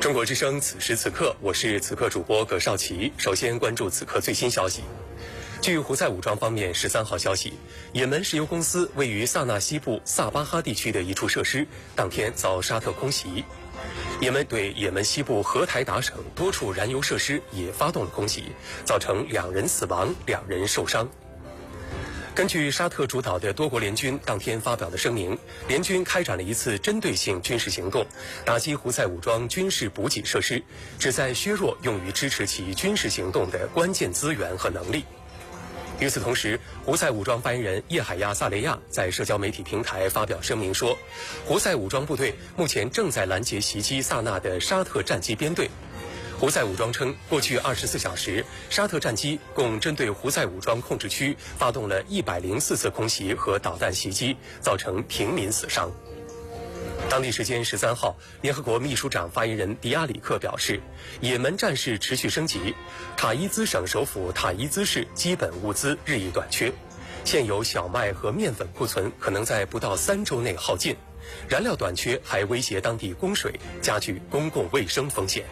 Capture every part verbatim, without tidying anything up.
中国之声，此时此刻，我是此刻主播葛少奇。首先关注此刻最新消息。据胡塞武装方面十三号消息，也门石油公司位于萨那西部萨巴哈地区的一处设施，当天遭沙特空袭。也门对也门西部荷台达省多处燃油设施也发动了空袭，造成两人死亡，两人受伤。根据沙特主导的多国联军当天发表的声明，联军开展了一次针对性军事行动，打击胡塞武装军事补给设施，旨在削弱用于支持其军事行动的关键资源和能力。与此同时，胡塞武装发言人叶海亚·萨雷亚在社交媒体平台发表声明说，胡塞武装部队目前正在拦截袭击萨那的沙特战机编队。胡塞武装称，过去二十四小时，沙特战机共针对胡塞武装控制区发动了一百零四次空袭和导弹袭击，造成平民死伤。当地时间十三号，联合国秘书长发言人迪亚里克表示，也门战事持续升级，塔伊兹省首府塔伊兹市基本物资日益短缺，现有小麦和面粉库存可能在不到三周内耗尽，燃料短缺还威胁当地供水，加剧公共卫生风险。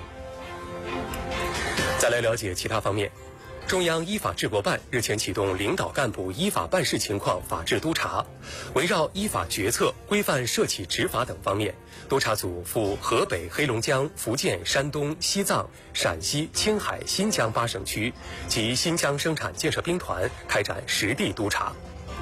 再来了解其他方面，中央依法治国办日前启动领导干部依法办事情况法治督查，围绕依法决策、规范涉企执法等方面，督查组赴河北、黑龙江、福建、山东、西藏、陕西、青海、新疆八省区及新疆生产建设兵团开展实地督查。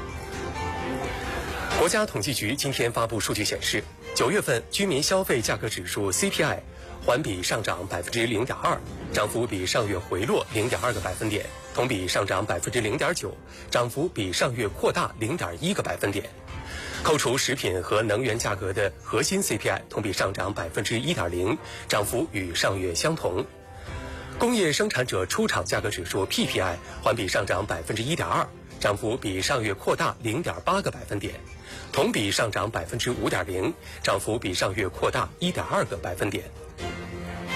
国家统计局今天发布数据显示，九月份居民消费价格指数 C P I 环比上涨百分之零点二，涨幅比上月回落零点二个百分点，同比上涨百分之零点九，涨幅比上月扩大零点一个百分点。扣除食品和能源价格的核心 C P I 同比上涨百分之一点零，涨幅与上月相同。工业生产者出厂价格指数 P P I 环比上涨百分之一点二，涨幅比上月扩大零点八个百分点，同比上涨百分之五点零，涨幅比上月扩大一点二个百分点。